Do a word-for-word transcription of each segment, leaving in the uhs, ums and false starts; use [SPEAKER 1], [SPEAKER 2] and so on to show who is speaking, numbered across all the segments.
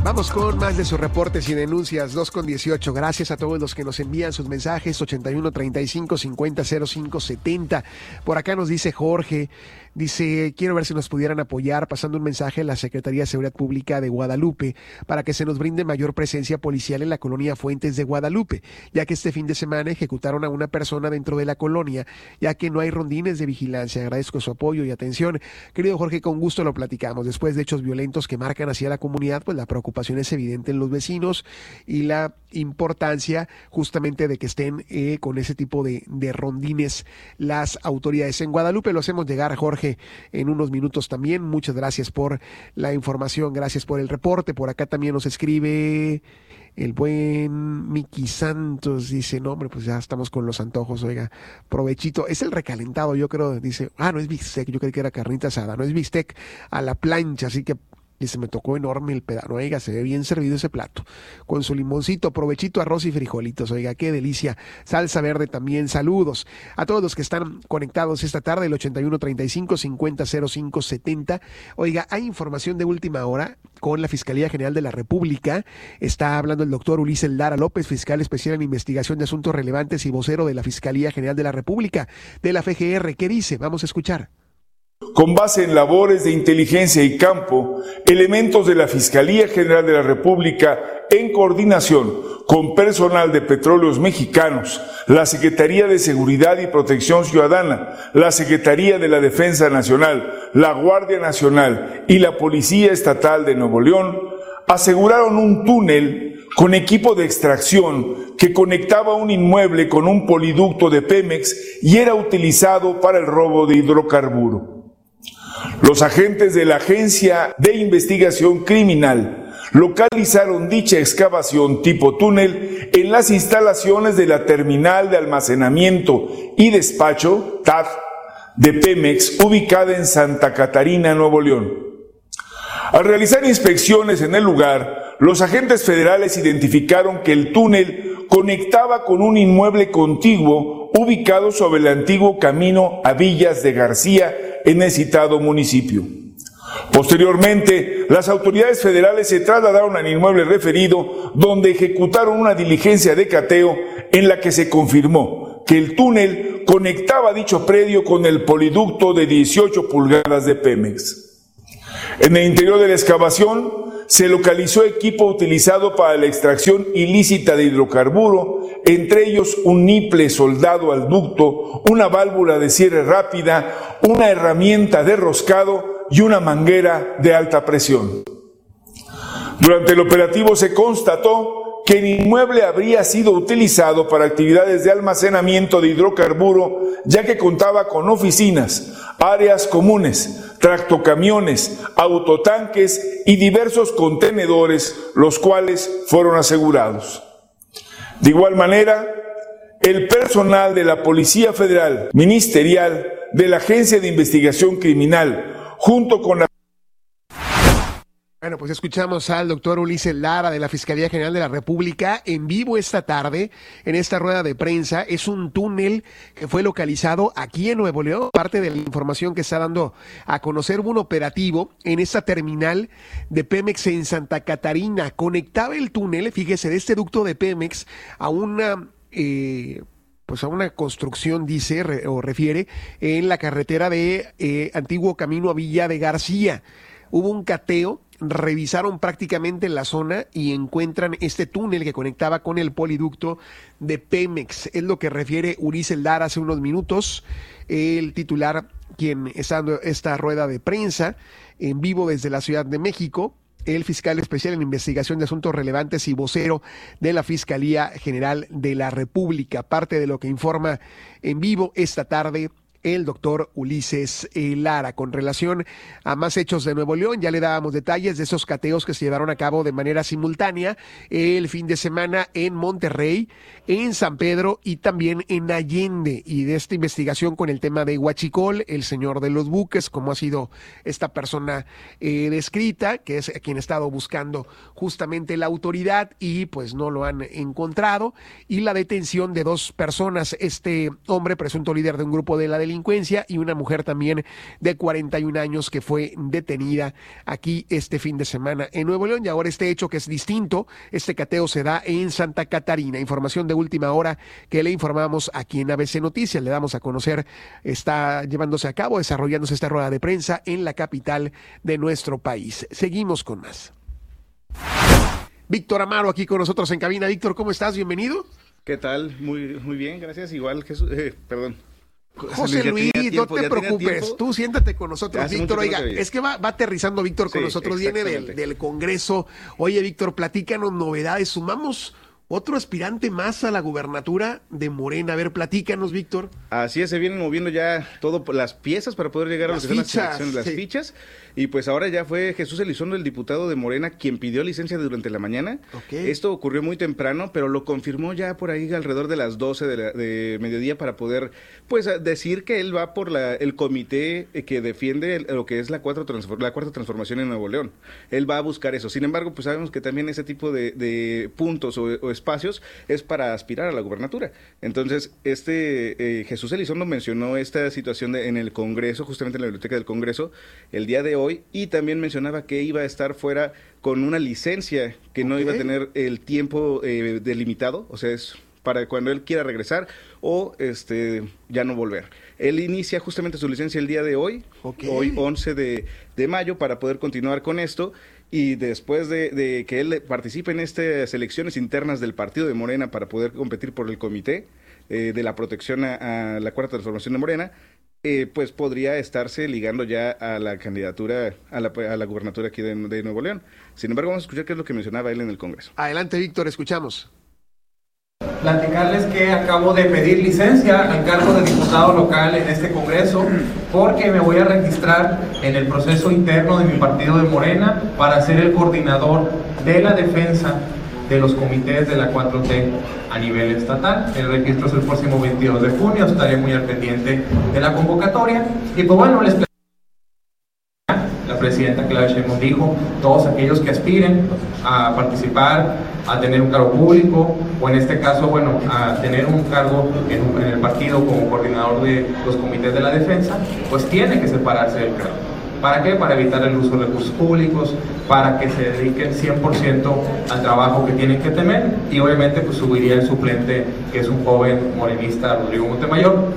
[SPEAKER 1] Vamos con más de sus reportes y denuncias, dos con dieciocho. Gracias a todos los que nos envían sus mensajes, ochenta y uno, treinta y cinco, cincuenta, cero cinco, setenta. Por acá nos dice Jorge, dice, quiero ver si nos pudieran apoyar pasando un mensaje a la Secretaría de Seguridad Pública de Guadalupe para que se nos brinde mayor presencia policial en la colonia Fuentes de Guadalupe, ya que este fin de semana ejecutaron a una persona dentro de la colonia, ya que no hay rondines de vigilancia. Agradezco su apoyo y atención. Querido Jorge, con gusto lo platicamos. Después de hechos violentos que marcan hacia la comunidad, pues la preocupación es evidente en los vecinos y la importancia justamente de que estén eh, con ese tipo de, de rondines las autoridades. En Guadalupe lo hacemos llegar, Jorge, en unos minutos también. Muchas gracias por la información, gracias por el reporte. Por acá también nos escribe el buen Miki Santos, dice, no hombre, pues ya estamos con los antojos, oiga, provechito. Es el recalentado, yo creo, dice, ah, no es bistec, yo creí que era carnita asada, no es bistec a la plancha, así que y se me tocó enorme el pedazo, oiga, se ve bien servido ese plato, con su limoncito, provechito, arroz y frijolitos, oiga, qué delicia, salsa verde también. Saludos a todos los que están conectados esta tarde, el ochenta y uno, treinta y cinco, cincuenta, cero cinco, setenta. Oiga, hay información de última hora con la Fiscalía General de la República. Está hablando el doctor Ulises Lara López, fiscal especial en investigación de asuntos relevantes y vocero de la Fiscalía General de la República, de la F G R. ¿Qué dice? Vamos a escuchar.
[SPEAKER 2] Con base en labores de inteligencia y campo, elementos de la Fiscalía General de la República, en coordinación con personal de Petróleos Mexicanos, la Secretaría de Seguridad y Protección Ciudadana, la Secretaría de la Defensa Nacional, la Guardia Nacional y la Policía Estatal de Nuevo León, aseguraron un túnel con equipo de extracción que conectaba un inmueble con un poliducto de Pemex y era utilizado para el robo de hidrocarburo. Los agentes de la Agencia de Investigación Criminal localizaron dicha excavación tipo túnel en las instalaciones de la Terminal de Almacenamiento y Despacho, T A D, de Pemex, ubicada en Santa Catarina, Nuevo León. Al realizar inspecciones en el lugar, los agentes federales identificaron que el túnel conectaba con un inmueble contiguo ubicado sobre el antiguo camino a Villas de García en el citado municipio. Posteriormente, las autoridades federales se trasladaron al inmueble referido, donde ejecutaron una diligencia de cateo en la que se confirmó que el túnel conectaba dicho predio con el poliducto de dieciocho pulgadas de Pemex. En el interior de la excavación se localizó equipo utilizado para la extracción ilícita de hidrocarburo, entre ellos un niple soldado al ducto, una válvula de cierre rápida, una herramienta de roscado y una manguera de alta presión. Durante el operativo se constató que el inmueble habría sido utilizado para actividades de almacenamiento de hidrocarburo, ya que contaba con oficinas, áreas comunes, tractocamiones, autotanques y diversos contenedores, los cuales fueron asegurados. De igual manera, el personal de la Policía Federal Ministerial, de la Agencia de Investigación Criminal, junto con la
[SPEAKER 1] Bueno, pues escuchamos al doctor Ulises Lara de la Fiscalía General de la República en vivo esta tarde en esta rueda de prensa. Es un túnel que fue localizado aquí en Nuevo León. Parte de la información que está dando a conocer, hubo un operativo en esta terminal de Pemex en Santa Catarina. Conectaba el túnel, fíjese, de este ducto de Pemex a una... Eh, pues a una construcción, dice re, o refiere, en la carretera de eh, Antiguo Camino a Villa de García. Hubo un cateo, revisaron prácticamente la zona y encuentran este túnel que conectaba con el poliducto de Pemex. Es lo que refiere Ulises Lara hace unos minutos, el titular quien está dando esta rueda de prensa en vivo desde la Ciudad de México, el fiscal especial en investigación de asuntos relevantes y vocero de la Fiscalía General de la República. Parte de lo que informa en vivo esta tarde el doctor Ulises Lara. Con relación a más hechos de Nuevo León, ya le dábamos detalles de esos cateos que se llevaron a cabo de manera simultánea el fin de semana en Monterrey, en San Pedro y también en Allende, y de esta investigación con el tema de Huachicol, el señor de los buques, como ha sido esta persona eh, descrita, que es a quien ha estado buscando justamente la autoridad y pues no lo han encontrado, y la detención de dos personas, este hombre presunto líder de un grupo de la delincuencia, y una mujer también de cuarenta y un años que fue detenida aquí este fin de semana en Nuevo León. Y ahora este hecho que es distinto, este cateo se da en Santa Catarina. Información de última hora que le informamos aquí en A B C Noticias. Le damos a conocer, está llevándose a cabo, desarrollándose esta rueda de prensa en la capital de nuestro país. Seguimos con más. Víctor Amaro aquí con nosotros en cabina. Víctor, ¿cómo estás? Bienvenido.
[SPEAKER 3] ¿Qué tal? Muy, muy bien, gracias. Igual, Jesús, eh, perdón.
[SPEAKER 1] José Luis, no te preocupes, tú siéntate con nosotros, Víctor. Oiga, es que va, va aterrizando Víctor con sí, nosotros, viene del, del Congreso. Oye, Víctor, platícanos novedades. Sumamos otro aspirante más a la gubernatura de Morena. A ver, platícanos, Víctor.
[SPEAKER 3] Así es, se vienen moviendo ya todo las piezas para poder llegar
[SPEAKER 1] las
[SPEAKER 3] a las
[SPEAKER 1] fichas,
[SPEAKER 3] las
[SPEAKER 1] sí.
[SPEAKER 3] fichas. Y pues ahora ya fue Jesús Elizondo, el diputado de Morena, quien pidió licencia durante la mañana.
[SPEAKER 1] Okay.
[SPEAKER 3] Esto ocurrió muy temprano, pero lo confirmó ya por ahí alrededor de las doce de, la, de mediodía para poder pues decir que él va por la, el comité que defiende lo que es la, cuatro transform, la cuarta transformación en Nuevo León. Él va a buscar eso. Sin embargo, pues sabemos que también ese tipo de, de puntos o, o espacios es para aspirar a la gubernatura. Entonces, este eh, Jesús Elizondo mencionó esta situación de, en el Congreso, justamente en la biblioteca del Congreso, el día de hoy. Y también mencionaba que iba a estar fuera con una licencia, que no okay. iba a tener el tiempo eh, delimitado, o sea, es para cuando él quiera regresar o este ya no volver. Él inicia justamente su licencia el día de hoy, okay. hoy once de mayo, para poder continuar con esto. Y después de, de que él participe en estas elecciones internas del partido de Morena para poder competir por el comité eh, de la protección a, a la cuarta transformación de Morena, Eh, pues podría estarse ligando ya a la candidatura, a la, a la gubernatura aquí de, de Nuevo León. Sin embargo, vamos a escuchar qué es lo que mencionaba él en el Congreso.
[SPEAKER 1] Adelante, Víctor, escuchamos.
[SPEAKER 4] Platicarles que acabo de pedir licencia al cargo de diputado local en este Congreso porque me voy a registrar en el proceso interno de mi partido de Morena para ser el coordinador de la defensa de los comités de la cuatro T a nivel estatal. El registro es el próximo veintidós de junio, estaré muy al pendiente de la convocatoria. Y pues bueno, les la presidenta Claudia Sheinbaum dijo, todos aquellos que aspiren a participar, a tener un cargo público, o en este caso, bueno, a tener un cargo en, un, en el partido como coordinador de los comités de la defensa, pues tiene que separarse del cargo. ¿Para qué? Para evitar el uso de recursos públicos, para que se dediquen cien por ciento al trabajo que tienen que tener, y obviamente pues subiría el suplente, que es un joven morenista, Rodrigo Montemayor.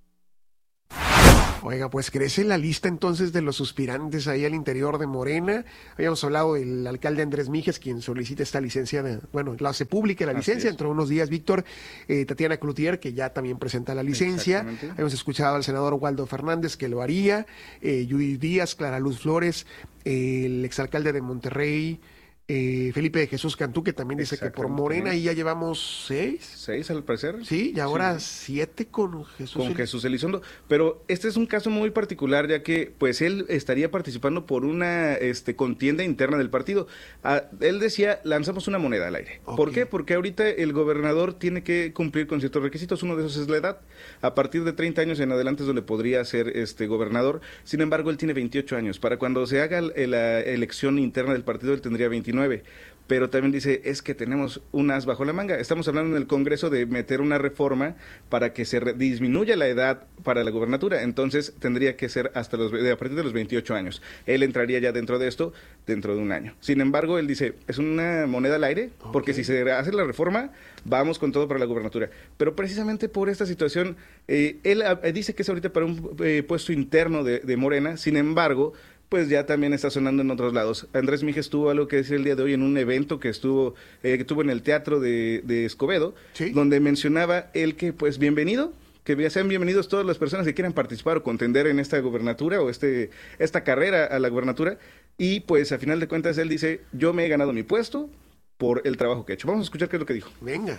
[SPEAKER 1] Oiga, pues crece la lista entonces de los suspirantes ahí al interior de Morena. Habíamos hablado del alcalde Andrés Mijes, quien solicita esta licencia, de, bueno, la hace pública la licencia dentro de unos días, Víctor. Eh, Tatiana Cloutier, que ya también presenta la licencia. Hemos escuchado al senador Waldo Fernández, que lo haría. Eh, Judith Díaz, Clara Luz Flores, eh, el exalcalde de Monterrey, Eh, Felipe de Jesús Cantú, que también dice que por Morena y ya llevamos seis.
[SPEAKER 3] Seis al parecer.
[SPEAKER 1] Sí, y ahora
[SPEAKER 3] sí.
[SPEAKER 1] siete con Jesús.
[SPEAKER 3] Con Jesús Elizondo. Pero este es un caso muy particular, ya que pues él estaría participando por una este, contienda interna del partido. Ah, él decía, lanzamos una moneda al aire. Okay. ¿Por qué? Porque ahorita el gobernador tiene que cumplir con ciertos requisitos. Uno de esos es la edad. A partir de treinta años en adelante es donde podría ser este gobernador. Sin embargo, él tiene veintiocho años. Para cuando se haga la elección interna del partido, él tendría veintinueve. Pero también dice, es que tenemos un as bajo la manga. Estamos hablando en el Congreso de meter una reforma para que se disminuya la edad para la gubernatura. Entonces tendría que ser hasta los a partir de los veintiocho años. Él entraría ya dentro de esto dentro de un año. Sin embargo, él dice, es una moneda al aire, okay. porque si se hace la reforma, vamos con todo para la gubernatura. Pero precisamente por esta situación, eh, él eh, dice que es ahorita para un eh, puesto interno de, de Morena. Sin embargo, pues ya también está sonando en otros lados. Andrés Mijes tuvo algo que decir el día de hoy en un evento que estuvo eh, que tuvo en el Teatro de, de Escobedo, ¿sí? Donde mencionaba él que, pues, bienvenido, que sean bienvenidos todas las personas que quieran participar o contender en esta gubernatura o este esta carrera a la gubernatura. Y, pues, a final de cuentas, él dice, yo me he ganado mi puesto por el trabajo que he hecho. Vamos a escuchar qué es lo que dijo.
[SPEAKER 1] Venga.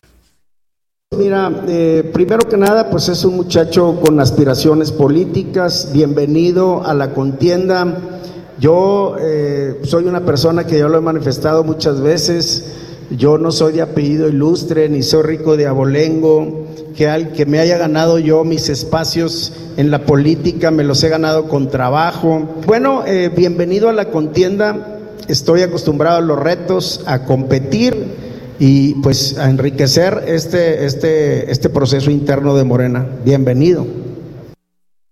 [SPEAKER 5] Mira, eh, primero que nada, pues es un muchacho con aspiraciones políticas, bienvenido a la contienda. Yo eh, soy una persona que ya lo he manifestado muchas veces, yo no soy de apellido ilustre, ni soy rico de abolengo, que, al, que me haya ganado yo mis espacios en la política, me los he ganado con trabajo. Bueno, eh, bienvenido a la contienda, estoy acostumbrado a los retos, a competir y pues a enriquecer este, este, este proceso interno de Morena. Bienvenido.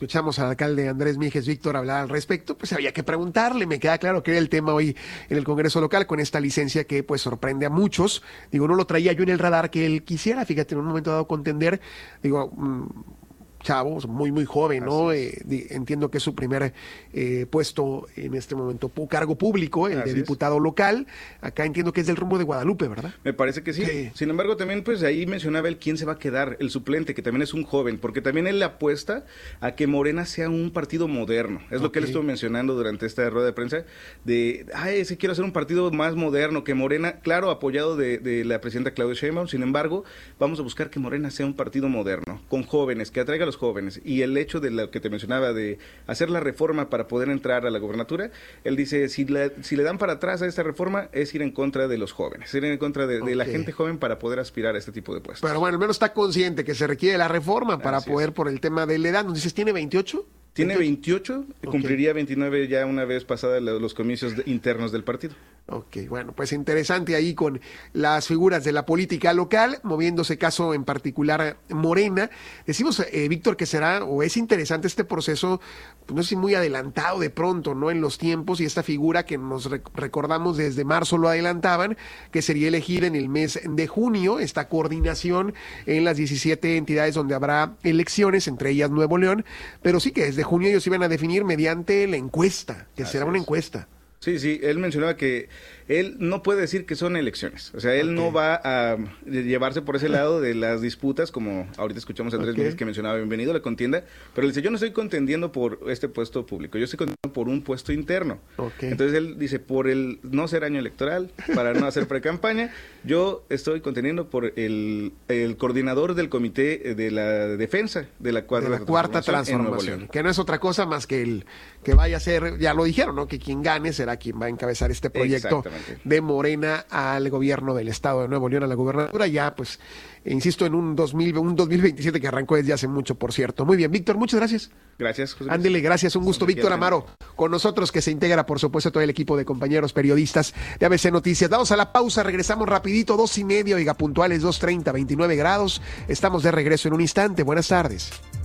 [SPEAKER 1] escuchamos al alcalde Andrés Míguez Víctor hablar al respecto, pues había que preguntarle. Me queda claro que era el tema hoy en el Congreso local con esta licencia que pues sorprende a muchos. Digo, no lo traía yo en el radar que él quisiera, fíjate, en un momento dado contender, digo... Mmm, chavo, muy, muy joven, ¿no? Eh, di, entiendo que es su primer eh, puesto en este momento, cargo público, el Así de diputado es. local. Acá entiendo que es del rumbo de Guadalupe, ¿verdad?
[SPEAKER 3] Me parece que sí. sí. Sin embargo, también, pues ahí mencionaba él quién se va a quedar, el suplente, que también es un joven, porque también él le apuesta a que Morena sea un partido moderno. Es okay. lo que él estuvo mencionando durante esta rueda de prensa, de, ay, ese quiero hacer un partido más moderno que Morena, claro, apoyado de, de la presidenta Claudia Sheinbaum. Sin embargo, vamos a buscar que Morena sea un partido moderno, con jóvenes, que atraiga a los jóvenes, y el hecho de lo que te mencionaba de hacer la reforma para poder entrar a la gobernatura, él dice, si, la, si le dan para atrás a esta reforma, es ir en contra de los jóvenes, ir en contra de, okay. de la gente joven para poder aspirar a este tipo de puestos.
[SPEAKER 1] Pero bueno, al menos está consciente que se requiere la reforma para Así poder, es. por el tema de la edad. ¿Nos dices, tiene veintiocho?
[SPEAKER 3] Tiene veintiocho, okay. cumpliría veintinueve ya una vez pasada los comicios de, internos del partido.
[SPEAKER 1] Ok, bueno, pues interesante ahí con las figuras de la política local, moviéndose caso en particular Morena. Decimos, eh, Víctor, que será o es interesante este proceso, pues no sé si muy adelantado de pronto, ¿no? En los tiempos, y esta figura que nos rec- recordamos desde marzo lo adelantaban, que sería elegida en el mes de junio, esta coordinación en las diecisiete entidades donde habrá elecciones, entre ellas Nuevo León, pero sí que desde junio ellos iban a definir mediante la encuesta, que Así será una es. encuesta.
[SPEAKER 3] Sí, sí, él mencionaba que él no puede decir que son elecciones, o sea, él okay. no va a llevarse por ese lado de las disputas, como ahorita escuchamos a Andrés okay. Míguez que mencionaba, bienvenido a la contienda, pero él dice, yo no estoy contendiendo por este puesto público, yo estoy contendiendo por un puesto interno. Okay. Entonces él dice, por el no ser año electoral, para no hacer pre-campaña, yo estoy contendiendo por el, el coordinador del comité de la defensa de la cuarta,
[SPEAKER 1] de la cuarta transformación, transformación que no es otra cosa más que el que vaya a ser, ya lo dijeron, ¿no? Que quien gane será quien va a encabezar este proyecto de Morena al gobierno del estado de Nuevo León, a la gobernatura, ya pues, insisto, en un dos mil, un dos mil veintisiete que arrancó desde hace mucho, por cierto. Muy bien, Víctor, muchas gracias.
[SPEAKER 3] Gracias, José.
[SPEAKER 1] Ándele, gracias, un gusto. Víctor Amaro, con nosotros, que se integra, por supuesto, todo el equipo de compañeros periodistas de A B C Noticias. Vamos a la pausa, regresamos rapidito, dos y medio, oiga, puntuales, dos treinta, veintinueve grados. Estamos de regreso en un instante. Buenas tardes.